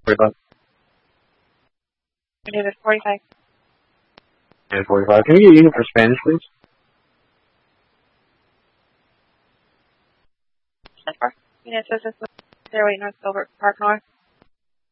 45. David, 45. And 45. Can you get unit for Spanish, please? 10-4. Unit 0 North Gilbert Park North.